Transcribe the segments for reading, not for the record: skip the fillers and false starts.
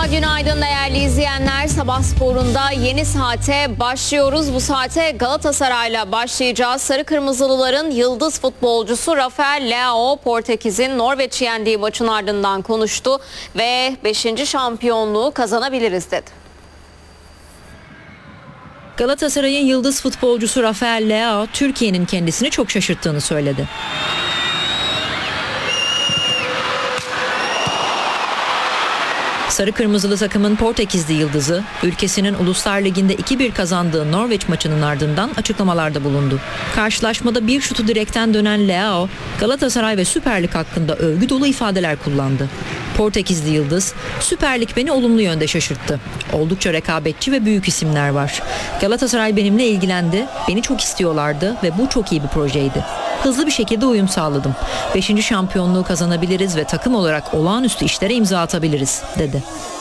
Merhaba, günaydın değerli izleyenler. Sabah sporunda yeni saate başlıyoruz. Bu saate Galatasaray'la başlayacağız. Sarı Kırmızılıların yıldız futbolcusu Rafael Leao, Portekiz'in Norveç'i yendiği maçın ardından konuştu ve 5. şampiyonluğu kazanabiliriz dedi. Galatasaray'ın yıldız futbolcusu Rafael Leao, Türkiye'nin kendisini çok şaşırttığını söyledi. Sarı Kırmızılı takımın Portekizli yıldızı, ülkesinin Uluslar Ligi'nde 2-1 kazandığı Norveç maçının ardından açıklamalarda bulundu. Karşılaşmada bir şutu direkten dönen Leao, Galatasaray ve Süper Lig hakkında övgü dolu ifadeler kullandı. Portekizli yıldız, Süper Lig beni olumlu yönde şaşırttı. Oldukça rekabetçi ve büyük isimler var. Galatasaray benimle ilgilendi, beni çok istiyorlardı ve bu çok iyi bir projeydi. Hızlı bir şekilde uyum sağladım. 5. şampiyonluğu kazanabiliriz ve takım olarak olağanüstü işlere imza atabiliriz, dedi.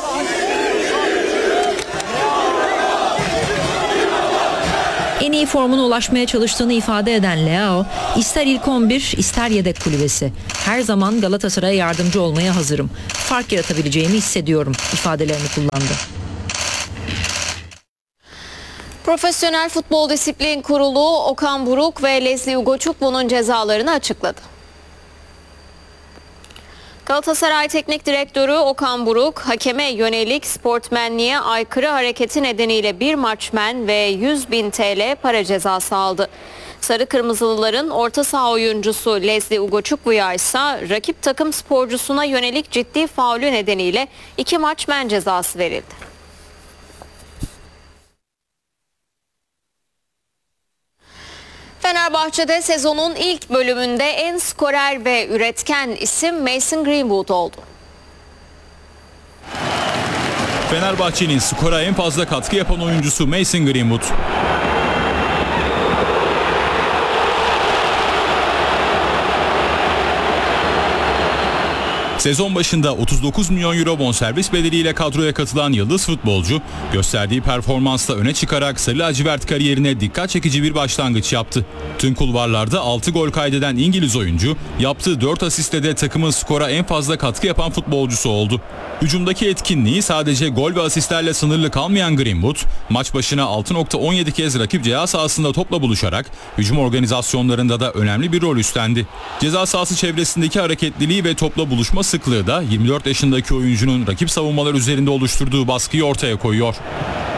En iyi formuna ulaşmaya çalıştığını ifade eden Leao, ister ilk 11 ister yedek kulübesi. Her zaman Galatasaray'a yardımcı olmaya hazırım. Fark yaratabileceğimi hissediyorum ifadelerini kullandı. Profesyonel Futbol Disiplin Kurulu Okan Buruk ve Leslie Ugochuk bunun cezalarını açıkladı. Galatasaray Teknik Direktörü Okan Buruk, hakeme yönelik sportmenliğe aykırı hareketi nedeniyle 1 maç men ve 100.000 TL para cezası aldı. Sarı Kırmızılıların orta saha oyuncusu Leslie Ugochuklu'ya ise rakip takım sporcusuna yönelik ciddi faulü nedeniyle 2 maç men cezası verildi. Fenerbahçe'de sezonun ilk bölümünde en skorer ve üretken isim Mason Greenwood oldu. Fenerbahçe'nin skora en fazla katkı yapan oyuncusu Mason Greenwood. Sezon başında 39 milyon euro bonservis bedeliyle kadroya katılan yıldız futbolcu, gösterdiği performansla öne çıkarak Sarı Lacivert kariyerine dikkat çekici bir başlangıç yaptı. Tüm kulvarlarda 6 gol kaydeden İngiliz oyuncu, yaptığı 4 asistle de takımın skora en fazla katkı yapan futbolcusu oldu. Hücumdaki etkinliği sadece gol ve asistlerle sınırlı kalmayan Greenwood, maç başına 6.17 kez rakip ceza sahasında topla buluşarak hücum organizasyonlarında da önemli bir rol üstlendi. Ceza sahası çevresindeki hareketliliği ve topla buluşma sıklığı da 24 yaşındaki oyuncunun rakip savunmalar üzerinde oluşturduğu baskıyı ortaya koyuyor.